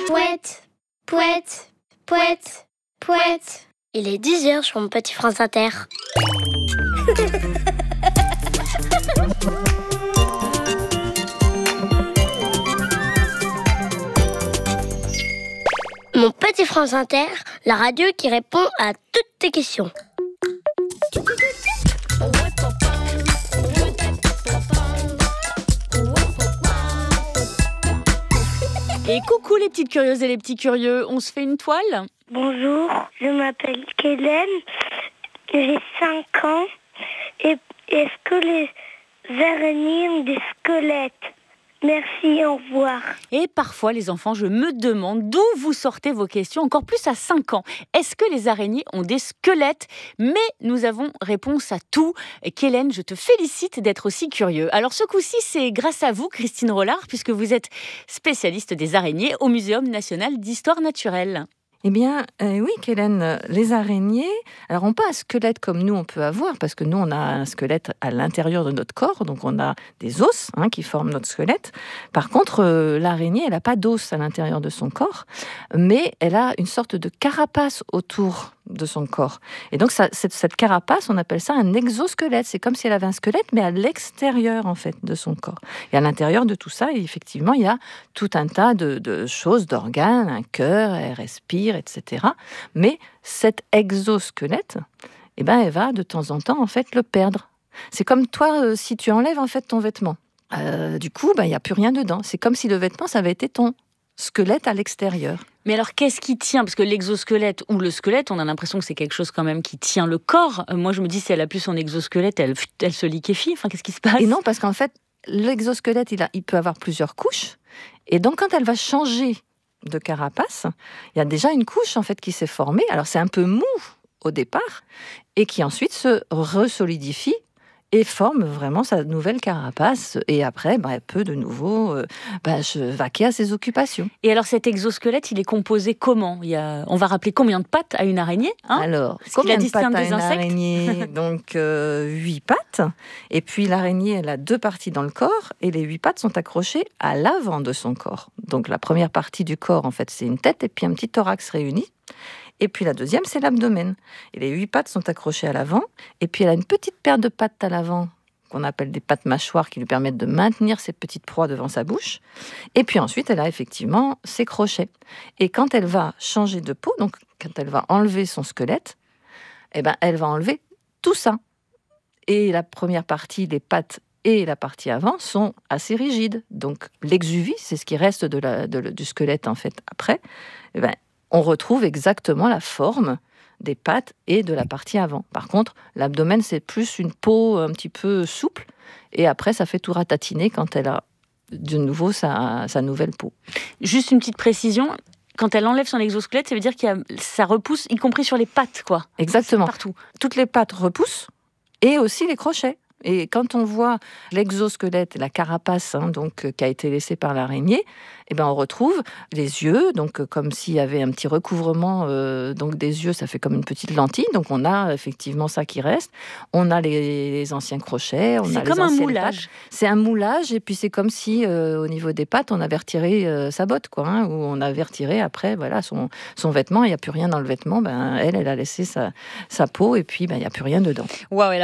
Pouette, pouette, pouette, pouette. Il est 10h sur mon petit France Inter. Mon petit France Inter, la radio qui répond à toutes tes questions. Et coucou les petites curieuses et les petits curieux, on se fait une toile ? Bonjour, je m'appelle Kélène, j'ai 5 ans. Et est-ce que les araignées ont des squelettes ? Merci, au revoir. Et parfois les enfants, je me demande d'où vous sortez vos questions, encore plus à 5 ans. Est-ce que les araignées ont des squelettes ? Mais nous avons réponse à tout. Kélène, je te félicite d'être aussi curieux. Alors ce coup-ci, c'est grâce à vous, Christine Rollard, puisque vous êtes spécialiste des araignées au Muséum national d'histoire naturelle. Eh bien, oui, Kélène, les araignées, alors n'ont pas un squelette comme nous on peut avoir, parce que nous on a un squelette à l'intérieur de notre corps, donc on a des os qui forment notre squelette. Par contre, l'araignée, elle n'a pas d'os à l'intérieur de son corps, mais elle a une sorte de carapace autour de son corps. Et donc cette carapace, on appelle ça un exosquelette. C'est comme si elle avait un squelette, mais à l'extérieur en fait de son corps. Et à l'intérieur de tout ça, effectivement, il y a tout un tas de choses, d'organes, un cœur, elle respire, etc. Mais cet exosquelette, elle va de temps en temps en fait le perdre. C'est comme toi, si tu enlèves en fait ton vêtement. Du coup, il n'y a plus rien dedans. C'est comme si le vêtement, ça avait été ton squelette à l'extérieur. Mais alors, qu'est-ce qui tient ? Parce que l'exosquelette ou le squelette, on a l'impression que c'est quelque chose quand même qui tient le corps. Moi, je me dis, si elle a plus son exosquelette, elle se liquéfie. Enfin, qu'est-ce qui se passe ? Et non, parce qu'en fait, l'exosquelette, il peut avoir plusieurs couches. Et donc, quand elle va changer de carapace, il y a déjà une couche en fait qui s'est formée. Alors, c'est un peu mou au départ, et qui ensuite se resolidifie et forme vraiment sa nouvelle carapace. Et après, elle peut de nouveau se vaquer à ses occupations. Et alors, cet exosquelette, il est composé comment ? On va rappeler combien de pattes à une araignée Alors, combien de pattes à une araignée ? Donc, 8 pattes. Et puis, l'araignée, elle a 2 parties dans le corps. Et les 8 pattes sont accrochées à l'avant de son corps. Donc, la première partie du corps, en fait, c'est une tête et puis un petit thorax réuni. Et puis la deuxième, c'est l'abdomen. Et les 8 pattes sont accrochées à l'avant. Et puis elle a une petite paire de pattes à l'avant, qu'on appelle des pattes mâchoires, qui lui permettent de maintenir ses petites proies devant sa bouche. Et puis ensuite, elle a effectivement ses crochets. Et quand elle va changer de peau, donc quand elle va enlever son squelette, elle va enlever tout ça. Et la première partie, les pattes et la partie avant, sont assez rigides. Donc l'exuvie, c'est ce qui reste du squelette en fait après, on retrouve exactement la forme des pattes et de la partie avant. Par contre, l'abdomen, c'est plus une peau un petit peu souple. Et après, ça fait tout ratatiner quand elle a de nouveau sa nouvelle peau. Juste une petite précision. Quand elle enlève son exosquelette, ça veut dire ça repousse, y compris sur les pattes, quoi. Exactement. Partout. Toutes les pattes repoussent et aussi les crochets. Et quand on voit l'exosquelette, la carapace qui a été laissée par l'araignée, on retrouve les yeux, donc comme s'il y avait un petit recouvrement donc des yeux, ça fait comme une petite lentille. Donc on a effectivement ça qui reste. On a les anciens crochets. C'est comme un moulage. Pattes. C'est un moulage et puis c'est comme si au niveau des pattes, on avait retiré sa botte, ou on avait retiré après son vêtement. Il n'y a plus rien dans le vêtement. Elle a laissé sa peau et puis il n'y a plus rien dedans. Waouh.